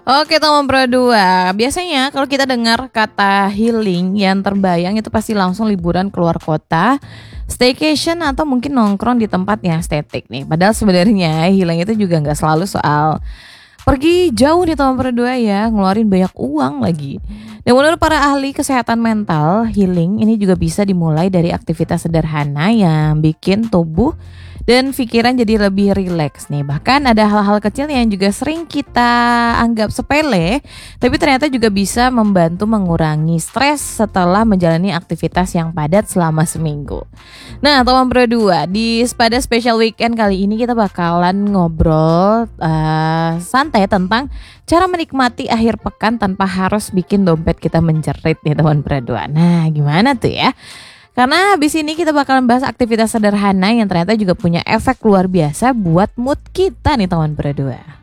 Oke teman Pro 2, biasanya kalau kita dengar kata healing yang terbayang itu pasti langsung liburan keluar kota, staycation atau mungkin nongkrong di tempat yang estetik nih. Padahal sebenarnya healing itu juga nggak selalu soal pergi jauh nih teman Pro 2 ya, ngeluarin banyak uang lagi. Dan menurut para ahli kesehatan mental, healing ini juga bisa dimulai dari aktivitas sederhana yang bikin tubuh dan pikiran jadi lebih rileks nih. Bahkan ada hal-hal kecil yang juga sering kita anggap sepele, tapi ternyata juga bisa membantu mengurangi stres setelah menjalani aktivitas yang padat selama seminggu. Nah, teman Pro 2, pada special weekend kali ini kita bakalan ngobrol santai tentang cara menikmati akhir pekan tanpa harus bikin dompet kita menjerit nih teman Pro 2. Nah, gimana tuh ya? Karena habis ini kita bakalan bahas aktivitas sederhana yang ternyata juga punya efek luar biasa buat mood kita nih teman Pro 2.